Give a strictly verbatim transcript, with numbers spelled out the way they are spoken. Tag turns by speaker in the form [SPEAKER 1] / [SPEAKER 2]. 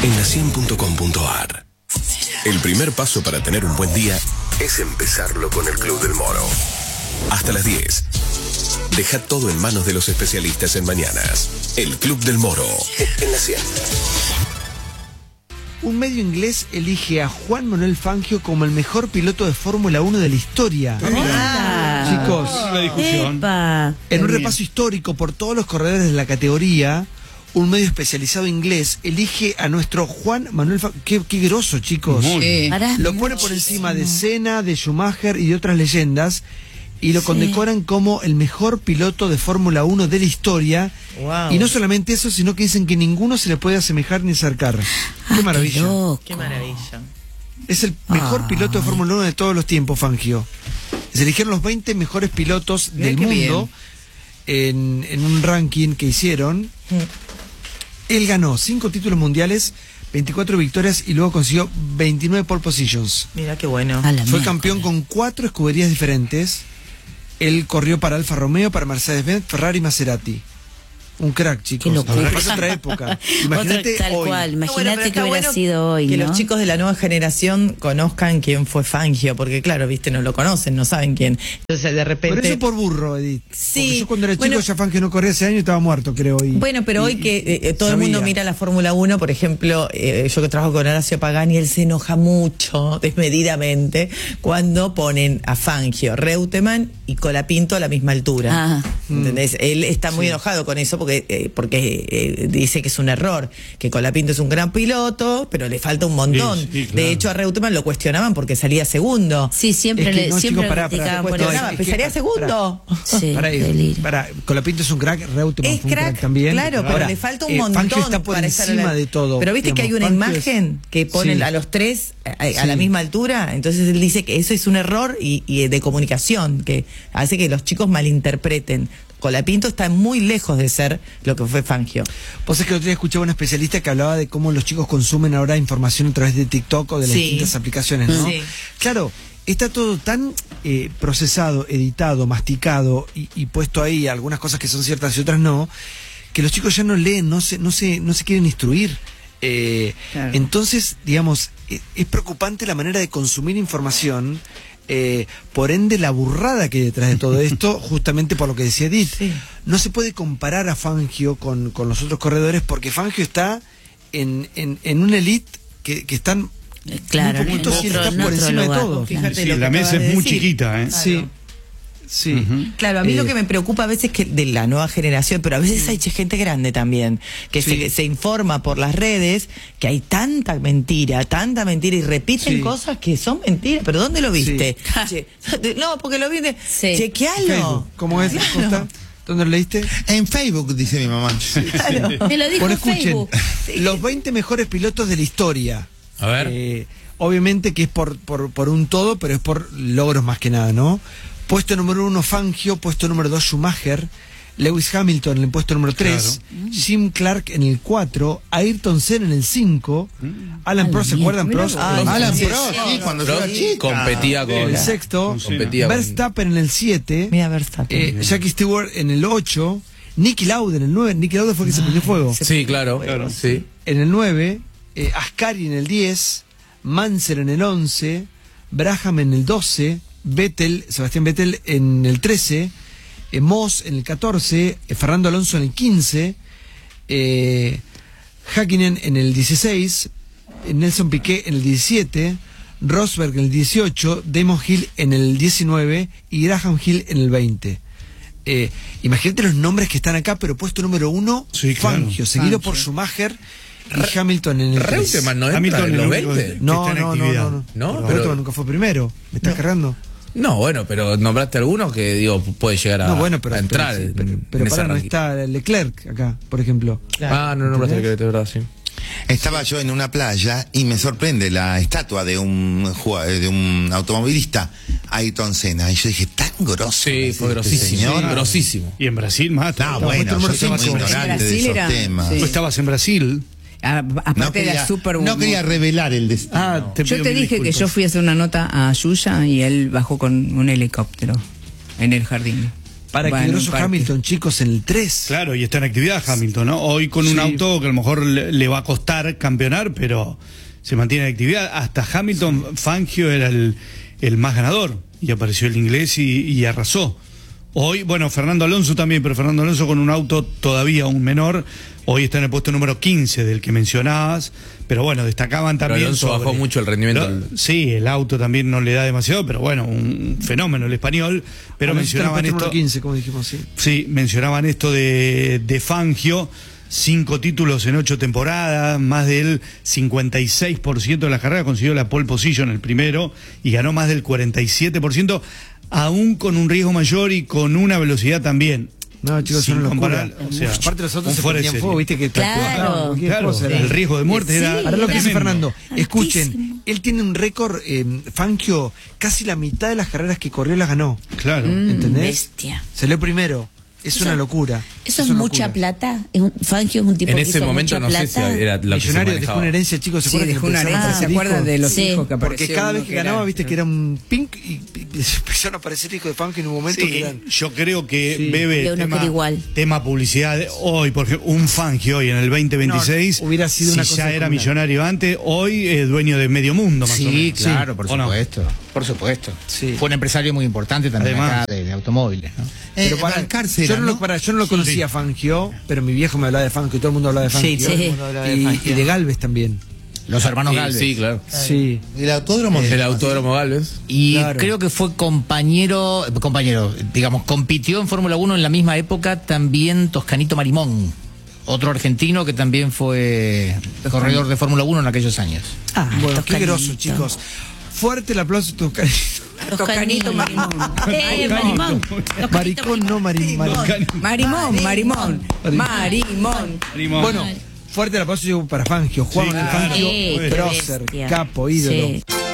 [SPEAKER 1] en la cien punto com punto ar. El primer paso para tener un buen día es empezarlo con el Club del Moro. Hasta las diez. Deja todo en manos de los especialistas en mañanas. El Club del Moro, en la cien.
[SPEAKER 2] Un medio inglés elige a Juan Manuel Fangio como el mejor piloto de Fórmula uno de la historia.
[SPEAKER 3] Ah,
[SPEAKER 2] Chicos,
[SPEAKER 4] la discusión.
[SPEAKER 3] Epa.
[SPEAKER 2] en un repaso histórico por todos los corredores de la categoría, un medio especializado inglés elige a nuestro Juan Manuel Fangio. Qué, qué groso, chicos.
[SPEAKER 4] Muy.
[SPEAKER 3] Pará,
[SPEAKER 2] Lo pone por encima de Senna, de Schumacher y de otras leyendas, y lo
[SPEAKER 3] Sí.
[SPEAKER 2] condecoran como el mejor piloto de Fórmula uno de la historia.
[SPEAKER 5] Wow.
[SPEAKER 2] Y no solamente eso, sino que dicen que ninguno se le puede asemejar ni acercar.
[SPEAKER 3] Ah,
[SPEAKER 2] Qué maravilla.
[SPEAKER 3] loco.
[SPEAKER 5] Qué maravilla.
[SPEAKER 2] Es el mejor
[SPEAKER 3] Ay.
[SPEAKER 2] piloto de Fórmula uno de todos los tiempos, Fangio. Se eligieron los veinte mejores pilotos
[SPEAKER 5] Mirá
[SPEAKER 2] del
[SPEAKER 5] qué
[SPEAKER 2] mundo en, en un ranking que hicieron. Él ganó cinco títulos mundiales, veinticuatro victorias y luego consiguió veintinueve pole positions.
[SPEAKER 5] Mira qué bueno.
[SPEAKER 3] A la
[SPEAKER 2] Fue
[SPEAKER 3] miércoles.
[SPEAKER 2] campeón con cuatro escuderías diferentes. Él corrió para Alfa Romeo, para Mercedes-Benz, Ferrari y Maserati. Un crack, chicos.
[SPEAKER 3] Qué locura.
[SPEAKER 2] Pasa otra época. Imagínate
[SPEAKER 3] Otra, tal
[SPEAKER 2] hoy.
[SPEAKER 3] cual.
[SPEAKER 5] No, bueno,
[SPEAKER 3] Imagínate
[SPEAKER 5] pero
[SPEAKER 3] que
[SPEAKER 5] está
[SPEAKER 3] hubiera
[SPEAKER 5] bueno
[SPEAKER 3] sido hoy,
[SPEAKER 5] que
[SPEAKER 3] ¿no?
[SPEAKER 5] los chicos de la nueva generación conozcan quién fue Fangio, porque claro, viste, no lo conocen, no saben quién. Entonces de repente...
[SPEAKER 2] Pero eso por burro, Edith.
[SPEAKER 5] Sí,
[SPEAKER 2] Porque yo cuando era
[SPEAKER 5] bueno-
[SPEAKER 2] chico ya Fangio no corría ese año y estaba muerto, creo. Y,
[SPEAKER 5] Bueno, pero
[SPEAKER 2] y-
[SPEAKER 5] hoy que eh, eh, todo el
[SPEAKER 2] sabía.
[SPEAKER 5] mundo mira la Fórmula uno, por ejemplo, eh, yo que trabajo con Horacio Pagani, él se enoja mucho, desmedidamente, cuando ponen a Fangio, Reutemann y Colapinto a la misma altura.
[SPEAKER 3] Ah.
[SPEAKER 5] ¿Entendés? Él está muy enojado con eso porque, eh, porque eh, dice que es un error, que Colapinto es un gran piloto, pero le falta un montón.
[SPEAKER 4] Sí, sí, claro.
[SPEAKER 5] De hecho, a Reutemann lo cuestionaban porque salía segundo.
[SPEAKER 3] Sí, siempre
[SPEAKER 2] Es que
[SPEAKER 3] le
[SPEAKER 2] no,
[SPEAKER 3] siempre
[SPEAKER 2] chicos, pará,
[SPEAKER 3] le
[SPEAKER 2] pará,
[SPEAKER 3] criticaban por
[SPEAKER 2] te cuento,
[SPEAKER 3] eso.
[SPEAKER 5] Cuestionaba,
[SPEAKER 2] es
[SPEAKER 5] pues
[SPEAKER 2] que-
[SPEAKER 5] salía segundo.
[SPEAKER 3] Sí,
[SPEAKER 2] Para,
[SPEAKER 3] delirio.
[SPEAKER 2] para, Colapinto es un crack, Reutemann
[SPEAKER 5] Es
[SPEAKER 2] fue un crack,
[SPEAKER 5] crack,
[SPEAKER 2] también.
[SPEAKER 5] claro, pero
[SPEAKER 2] Ahora,
[SPEAKER 5] le falta un
[SPEAKER 2] eh,
[SPEAKER 5] montón
[SPEAKER 2] Fangio está por
[SPEAKER 5] para estar a
[SPEAKER 2] encima
[SPEAKER 5] la-
[SPEAKER 2] de todo.
[SPEAKER 5] Pero viste que hay
[SPEAKER 2] digamos,
[SPEAKER 5] una
[SPEAKER 2] Fangio es-
[SPEAKER 5] imagen que ponen
[SPEAKER 2] Sí.
[SPEAKER 5] a los tres a, a
[SPEAKER 2] Sí.
[SPEAKER 5] la misma altura, entonces él dice que eso es un error y, y de comunicación que hace que los chicos malinterpreten. Colapinto está muy lejos de ser lo que fue Fangio.
[SPEAKER 2] Vos es que el otro día escuchaba una especialista que hablaba de cómo los chicos consumen ahora información a través de TikTok o de las
[SPEAKER 5] Sí.
[SPEAKER 2] distintas aplicaciones, ¿no?
[SPEAKER 5] Sí.
[SPEAKER 2] Claro, está todo tan eh, procesado, editado, masticado y, y puesto ahí algunas cosas que son ciertas y otras no, que los chicos ya no leen, no se, no se, no se quieren instruir. Eh,
[SPEAKER 5] Claro.
[SPEAKER 2] Entonces, digamos, eh, es preocupante la manera de consumir información. Eh, por ende la burrada que hay detrás de todo esto, justamente por lo que decía Edith.
[SPEAKER 5] Sí.
[SPEAKER 2] No se puede comparar a Fangio con, con los otros corredores porque Fangio está en, en, en una elite que, que están
[SPEAKER 3] Eh, Claro,
[SPEAKER 2] muy
[SPEAKER 3] en
[SPEAKER 2] poquitos y
[SPEAKER 3] otro-
[SPEAKER 2] está
[SPEAKER 3] en
[SPEAKER 2] por
[SPEAKER 3] otro
[SPEAKER 2] encima de
[SPEAKER 3] lugar.
[SPEAKER 2] todo.
[SPEAKER 5] Fíjate
[SPEAKER 4] Sí,
[SPEAKER 5] lo que
[SPEAKER 4] la mesa
[SPEAKER 5] acabas
[SPEAKER 4] es
[SPEAKER 5] de
[SPEAKER 4] muy
[SPEAKER 5] decir.
[SPEAKER 4] chiquita, ¿eh?
[SPEAKER 2] Sí, sí.
[SPEAKER 4] Ujú.
[SPEAKER 5] Claro, a mí
[SPEAKER 2] Eh,
[SPEAKER 5] lo que me preocupa a veces es que de la nueva generación, pero a veces hay gente grande también, que
[SPEAKER 2] Sí.
[SPEAKER 5] se, que se informa por las redes que hay tanta mentira, tanta mentira y repiten
[SPEAKER 2] Sí.
[SPEAKER 5] cosas que son mentiras. ¿Pero dónde lo viste?
[SPEAKER 3] Sí.
[SPEAKER 5] Che, no, porque lo viste.
[SPEAKER 3] Sí.
[SPEAKER 5] Chequealo.
[SPEAKER 2] Facebook. ¿Cómo es,
[SPEAKER 5] Claro.
[SPEAKER 2] Costa? ¿Dónde lo leíste?
[SPEAKER 6] En Facebook, dice mi mamá.
[SPEAKER 5] Claro.
[SPEAKER 3] Me lo dijo
[SPEAKER 2] Bueno,
[SPEAKER 3] en
[SPEAKER 2] escuchen,
[SPEAKER 3] Facebook.
[SPEAKER 2] los veinte mejores pilotos de la historia.
[SPEAKER 7] A ver.
[SPEAKER 2] Eh, obviamente que es por, por, por un todo, pero es por logros más que nada, ¿no? Puesto número uno, Fangio. Puesto número dos, Schumacher. Lewis Hamilton en el puesto número tres. Jim Clark en el cuatro. Ayrton Senna en el cinco. Alan
[SPEAKER 3] Ay,
[SPEAKER 2] Prost, ¿se
[SPEAKER 3] mira,
[SPEAKER 2] acuerdan?
[SPEAKER 3] mira
[SPEAKER 2] Prost?
[SPEAKER 3] vos.
[SPEAKER 2] Los-
[SPEAKER 6] Alan
[SPEAKER 2] sí,
[SPEAKER 6] Prost, sí, cuando yo era
[SPEAKER 7] Prost
[SPEAKER 6] chica.
[SPEAKER 7] competía con
[SPEAKER 2] En el sexto.
[SPEAKER 7] competía con-
[SPEAKER 2] Verstappen en el siete.
[SPEAKER 5] Mira Verstappen.
[SPEAKER 2] Eh, Jackie Stewart en el ocho. Nicky Lauda en el nueve. Nicky Lauda fue el que se prendió fuego.
[SPEAKER 7] Sí, claro,
[SPEAKER 4] Claro.
[SPEAKER 7] sí.
[SPEAKER 2] En el nueve. Eh, Ascari en el diez. Mansell en el once. Braham en el doce. Vettel, Sebastián Vettel en el trece. Eh, Moss en el catorce. eh, Fernando Alonso en el quince. Eh, Häkkinen en el dieciséis. eh, Nelson Piquet en el diecisiete. Rosberg en el dieciocho. Damon Hill en el diecinueve. Y Graham Hill en el veinte. Eh, imagínate los nombres que están acá, pero puesto número uno,
[SPEAKER 4] Sí, claro.
[SPEAKER 2] Fangio, seguido por Schumacher y Hamilton en el tres.
[SPEAKER 7] Reutemann no entra
[SPEAKER 4] Hamilton
[SPEAKER 7] en
[SPEAKER 4] es
[SPEAKER 7] los
[SPEAKER 4] el único
[SPEAKER 7] veinte.
[SPEAKER 4] que
[SPEAKER 2] No,
[SPEAKER 4] está en
[SPEAKER 2] no, no,
[SPEAKER 4] actividad.
[SPEAKER 2] no, no.
[SPEAKER 7] No,
[SPEAKER 2] Pero
[SPEAKER 7] pero-
[SPEAKER 2] Reutemann nunca fue primero. ¿Me estás cargando?
[SPEAKER 7] No, bueno, pero nombraste alguno que digo puede llegar a,
[SPEAKER 2] No, bueno, pero
[SPEAKER 7] a entrar.
[SPEAKER 2] pero,
[SPEAKER 7] en-
[SPEAKER 2] pero,
[SPEAKER 7] en
[SPEAKER 2] pero
[SPEAKER 7] ese
[SPEAKER 2] para, no
[SPEAKER 7] ranking.
[SPEAKER 2] está Leclerc acá, por ejemplo.
[SPEAKER 7] Ah, no nombraste el que de verdad, sí.
[SPEAKER 6] Estaba yo en una playa y me sorprende la estatua de un jugua- de un automovilista, Ayrton Senna. Y yo dije, tan grosso.
[SPEAKER 7] Sí,
[SPEAKER 6] es
[SPEAKER 7] fue
[SPEAKER 6] este
[SPEAKER 7] grosísimo.
[SPEAKER 6] señor.
[SPEAKER 7] grosísimo.
[SPEAKER 4] Y en Brasil mata.
[SPEAKER 6] No,
[SPEAKER 2] puesto
[SPEAKER 6] bueno,
[SPEAKER 2] número
[SPEAKER 6] yo soy muy
[SPEAKER 2] cinco.
[SPEAKER 6] ignorante
[SPEAKER 8] En
[SPEAKER 6] de
[SPEAKER 8] Brasil
[SPEAKER 6] esos
[SPEAKER 8] era-
[SPEAKER 6] temas.
[SPEAKER 8] sí.
[SPEAKER 4] Tú estabas en Brasil.
[SPEAKER 8] A- aparte
[SPEAKER 6] No quería,
[SPEAKER 8] era súper
[SPEAKER 6] no quería revelar el destino.
[SPEAKER 4] Ah, te
[SPEAKER 8] Yo
[SPEAKER 4] pido
[SPEAKER 8] te
[SPEAKER 4] mil
[SPEAKER 8] dije que
[SPEAKER 4] disculpas.
[SPEAKER 8] yo fui a hacer una nota a Yuya y él bajó con un helicóptero en el jardín.
[SPEAKER 2] Para
[SPEAKER 3] Va
[SPEAKER 2] que
[SPEAKER 3] en
[SPEAKER 2] grosso
[SPEAKER 3] un parque.
[SPEAKER 2] Hamilton, chicos, en el tres.
[SPEAKER 4] Claro, y está en actividad Hamilton, ¿no? Hoy con un
[SPEAKER 2] Sí.
[SPEAKER 4] auto que a lo mejor le, le va a costar campeonar, pero se mantiene en actividad. Hasta Hamilton, Fangio era el, el más ganador, y apareció el inglés y, y arrasó. Hoy, bueno, Fernando Alonso también, pero Fernando Alonso con un auto todavía aún menor, hoy está en el puesto número quince del que mencionabas, pero bueno, destacaban
[SPEAKER 7] Pero
[SPEAKER 4] también
[SPEAKER 7] Alonso bajó mucho el rendimiento.
[SPEAKER 4] Lo- sí, el auto también no le da demasiado, pero bueno, un fenómeno el español, pero
[SPEAKER 2] Alonso está en el
[SPEAKER 4] mencionaban
[SPEAKER 2] puesto
[SPEAKER 4] esto...
[SPEAKER 2] número quince, como dijimos, sí.
[SPEAKER 4] Sí, mencionaban esto de, de Fangio, cinco títulos en ocho temporadas, más del cincuenta y seis por ciento de la carrera, consiguió la pole position el primero y ganó más del cuarenta y siete por ciento, aún con un riesgo mayor y con una velocidad también.
[SPEAKER 2] No, chicos,
[SPEAKER 4] Sin
[SPEAKER 2] son una locura.
[SPEAKER 4] comparar, o sea,
[SPEAKER 2] Aparte los otros
[SPEAKER 4] un
[SPEAKER 2] se
[SPEAKER 4] fuera de
[SPEAKER 2] prendían
[SPEAKER 4] serie.
[SPEAKER 2] fuego, viste que
[SPEAKER 3] Claro.
[SPEAKER 2] cualquier
[SPEAKER 4] Claro,
[SPEAKER 2] cosa era.
[SPEAKER 4] el riesgo de muerte
[SPEAKER 3] Sí.
[SPEAKER 4] era.
[SPEAKER 2] Ahora lo que dice
[SPEAKER 4] tremendo.
[SPEAKER 2] Fernando, escuchen,
[SPEAKER 3] Altísimo.
[SPEAKER 2] él tiene un récord, eh, Fangio, casi la mitad de las carreras que corrió las ganó.
[SPEAKER 4] Claro.
[SPEAKER 3] Mm,
[SPEAKER 2] ¿Entendés?
[SPEAKER 3] Bestia.
[SPEAKER 2] Salió primero. Es
[SPEAKER 3] Eso-
[SPEAKER 2] una locura.
[SPEAKER 3] Eso es
[SPEAKER 2] una
[SPEAKER 3] mucha
[SPEAKER 2] locura.
[SPEAKER 3] plata. Es un- Fangio es un tipo
[SPEAKER 7] En
[SPEAKER 3] que
[SPEAKER 7] ese
[SPEAKER 3] hizo
[SPEAKER 7] momento
[SPEAKER 3] mucha
[SPEAKER 7] no sé si
[SPEAKER 3] plata.
[SPEAKER 7] era lo que se
[SPEAKER 2] Millonario dejó
[SPEAKER 7] manejaba.
[SPEAKER 2] una herencia, chicos, ¿se
[SPEAKER 8] Sí,
[SPEAKER 2] acuerdan?
[SPEAKER 8] dejó
[SPEAKER 2] que
[SPEAKER 8] una
[SPEAKER 2] empezaron a
[SPEAKER 8] herencia. ¿Se
[SPEAKER 2] aparecer
[SPEAKER 8] acuerdan
[SPEAKER 2] hijos?
[SPEAKER 8] de los
[SPEAKER 3] Sí.
[SPEAKER 8] hijos que aparecieron?
[SPEAKER 2] Porque cada vez
[SPEAKER 8] uno
[SPEAKER 2] que ganaba,
[SPEAKER 8] era-
[SPEAKER 2] viste que era un pink y, y empezaron a aparecer hijos de Fangio en un momento
[SPEAKER 4] Sí,
[SPEAKER 2] que eran...
[SPEAKER 4] yo creo que
[SPEAKER 2] Sí.
[SPEAKER 4] Bebe
[SPEAKER 3] Leo no
[SPEAKER 4] tema,
[SPEAKER 3] quiere igual.
[SPEAKER 4] tema publicidad hoy, por ejemplo, un Fangio hoy en el veinte veintiséis,
[SPEAKER 2] No, hubiera sido
[SPEAKER 4] si
[SPEAKER 2] una
[SPEAKER 4] ya
[SPEAKER 2] cosa
[SPEAKER 4] era
[SPEAKER 2] descomunal.
[SPEAKER 4] millonario antes, hoy es dueño de medio mundo más o
[SPEAKER 8] Sí,
[SPEAKER 4] menos.
[SPEAKER 8] claro, por
[SPEAKER 4] ¿O no?
[SPEAKER 8] supuesto. Por supuesto.
[SPEAKER 2] Sí.
[SPEAKER 8] Fue un empresario muy importante también
[SPEAKER 4] Además.
[SPEAKER 8] acá de, de automóviles, ¿no?
[SPEAKER 6] Eh,
[SPEAKER 2] Pero para,
[SPEAKER 6] Valcárcel,
[SPEAKER 2] yo no,
[SPEAKER 6] ¿no?
[SPEAKER 2] lo, para, yo no lo conocía a Fangio, pero mi viejo me hablaba de Fangio, todo el mundo hablaba de Fangio.
[SPEAKER 3] Sí, todo el
[SPEAKER 2] Y-
[SPEAKER 3] mundo
[SPEAKER 5] hablaba de
[SPEAKER 2] y,
[SPEAKER 5] Fangio.
[SPEAKER 2] y de Galvez también.
[SPEAKER 8] Los hermanos
[SPEAKER 7] Sí,
[SPEAKER 8] Galvez.
[SPEAKER 7] sí, claro.
[SPEAKER 2] Sí.
[SPEAKER 6] El autódromo.
[SPEAKER 7] El autódromo Galvez.
[SPEAKER 8] Y
[SPEAKER 2] Claro.
[SPEAKER 8] creo que fue compañero, compañero, digamos, compitió en Fórmula uno en la misma época también Toscanito Marimón, otro argentino que también fue corredor de Fórmula uno en aquellos años.
[SPEAKER 3] Ah,
[SPEAKER 2] Bueno, qué
[SPEAKER 3] Toscanito.
[SPEAKER 2] groso, chicos. Fuerte el aplauso a Toscanito.
[SPEAKER 3] Toscanito Marimón. Eh, Marimón. Toscanito
[SPEAKER 2] Maricón, no Marimón.
[SPEAKER 8] Marimón, Marimón,
[SPEAKER 3] Marimón.
[SPEAKER 4] Marimón.
[SPEAKER 2] Bueno, fuerte el aplauso para Fangio. Juan
[SPEAKER 4] Sí, claro.
[SPEAKER 2] Fangio,
[SPEAKER 3] Sí, qué
[SPEAKER 2] prócer,
[SPEAKER 3] bestia.
[SPEAKER 2] capo, ídolo.
[SPEAKER 3] Sí.